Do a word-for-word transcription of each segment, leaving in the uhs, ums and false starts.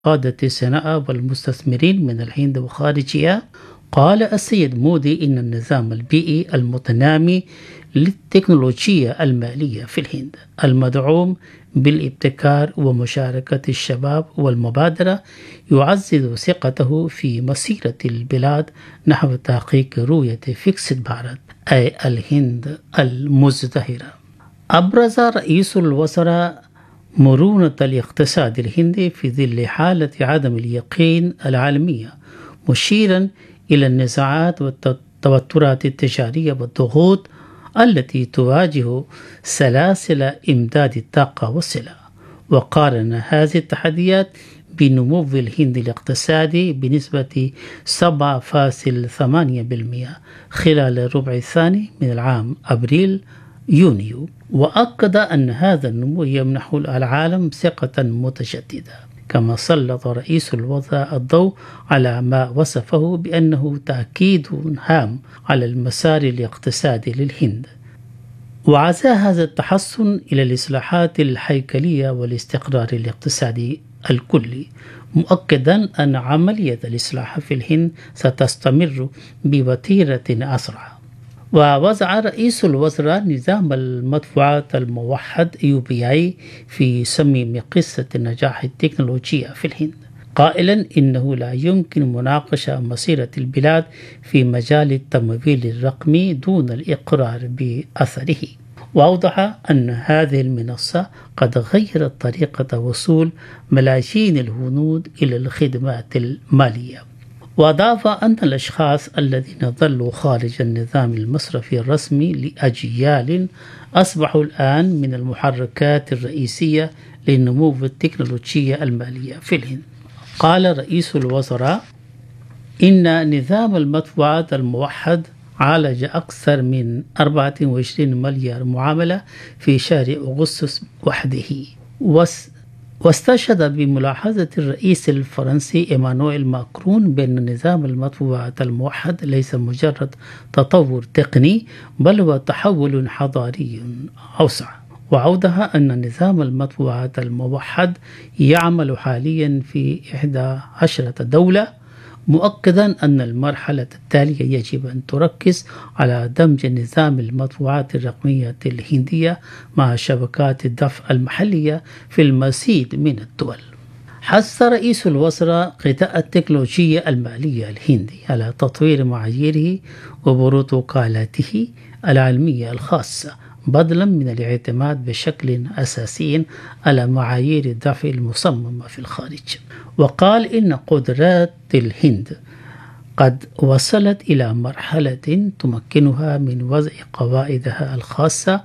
قادة الصناعة والمستثمرين من الهند وخارجها. قال السيد مودي إن النظام البيئي المتنامي للتكنولوجيا المالية في الهند المدعوم بالابتكار ومشاركة الشباب والمبادرة يعزز ثقته في مسيرة البلاد نحو تحقيق رؤية فيكسيت بھارت أي الهند المزدهرة. أبرز رئيس الوزراء مرونة الاقتصاد الهندي في ظل حالة عدم اليقين العالمية، مشيرا إلى النزاعات والتوترات التجارية والضغوط التي تواجه سلاسل إمداد الطاقة والسلع، وقارن هذه التحديات بنمو الهند الاقتصادي بنسبة سبعة فاصلة ثمانية بالمئة خلال الربع الثاني من العام أبريل يونيو، وأكد أن هذا النمو يمنح العالم ثقة متجددة. كما سلط رئيس الوزراء الضوء على ما وصفه بأنه تأكيد هام على المسار الاقتصادي للهند، وعزا هذا التحسن إلى الإصلاحات الهيكلية والاستقرار الاقتصادي الكلي، مؤكدا أن عملية الإصلاح في الهند ستستمر بوتيرة أسرع. ووضع رئيس الوزراء نظام المدفوعات الموحد يو بي آي في صميم قصة نجاح التكنولوجيا في الهند، قائلا إنه لا يمكن مناقشة مسيرة البلاد في مجال التمويل الرقمي دون الإقرار بأثره. وأوضح أن هذه المنصة قد غيرت طريقة وصول ملايين الهنود إلى الخدمات المالية. وأضاف أن الأشخاص الذين ظلوا خارج النظام المصرفي الرسمي لأجيال أصبحوا الآن من المحركات الرئيسية لنمو التكنولوجيا المالية في الهند. قال رئيس الوزراء إن نظام المدفوعات الموحد عالج أكثر من أربعة وعشرين مليار معاملة في شهر أغسطس وحده، واستشهد بملاحظة الرئيس الفرنسي إيمانويل ماكرون بأن نظام المدفوعات الموحد ليس مجرد تطور تقني بل هو تحول حضاري أوسع. وأوضح أن نظام المدفوعات الموحد يعمل حاليا في إحدى عشرة دولة، مؤكدا أن المرحلة التالية يجب أن تركز على دمج نظام المدفوعات الرقمية الهندية مع شبكات الدفع المحلية في المزيد من الدول. حث رئيس الوزراء قطاع التكنولوجيا المالية الهندي على تطوير معاييره وبروتوكولاته العلمية الخاصة بدلا من الاعتماد بشكل أساسي على معايير الدفع المصممة في الخارج. وقال إن قدرات الهند قد وصلت إلى مرحلة تمكنها من وضع قواعدها الخاصة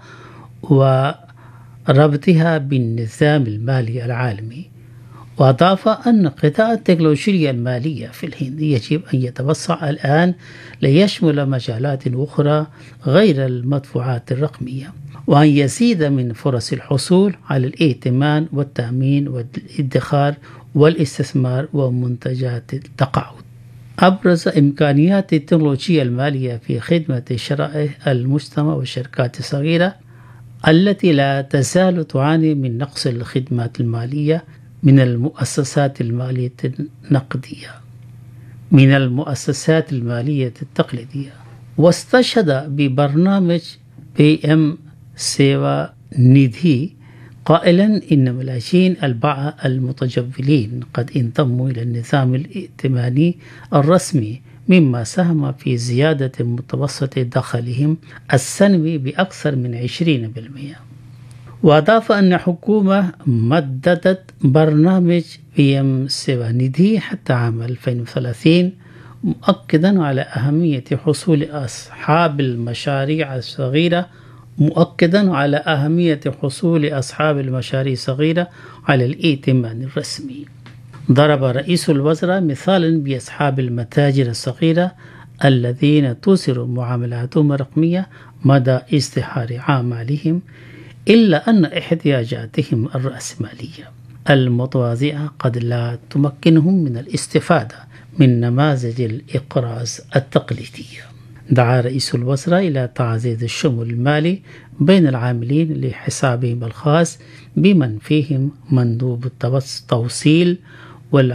وربطها بالنظام المالي العالمي. وأضاف أن قطاع التكنولوجيا المالية في الهند يجب أن يتوسع الآن ليشمل مجالات أخرى غير المدفوعات الرقمية، وأن يزيد من فرص الحصول على الائتمان والتأمين والادخار والاستثمار ومنتجات التقاعد. أبرز إمكانيات التكنولوجيا المالية في خدمة شرائح المجتمع والشركات الصغيرة التي لا تزال تعاني من نقص الخدمات المالية من المؤسسات المالية النقدية من المؤسسات المالية التقليدية. واستشهد ببرنامج بي إم سيوا نيدي قائلا إن ملايين الباعة المتجولين قد انضموا إلى النظام الائتماني الرسمي، مما ساهم في زيادة متوسط دخلهم السنوي بأكثر من عشرين بالمئة. وأضاف أن حكومة مددت برنامج بي إم سيوا نيدي حتى عام ألفين وثلاثين، مؤكدا على أهمية حصول أصحاب المشاريع الصغيرة مؤكدا على أهمية حصول أصحاب المشاريع الصغيرة على الائتمان الرسمي. ضرب رئيس الوزراء مثالا بأصحاب المتاجر الصغيرة الذين تظهر معاملاتهم الرقمية مدى ازدهار أعمالهم، إلا أن احتياجاتهم الرأسمالية المتواضعة قد لا تمكنهم من الاستفادة من نماذج الإقراض التقليدية. دعا رئيس الوزراء إلى تعزيز الشمول المالي بين العاملين لحسابهم الخاص بمن فيهم مندوب التوصيل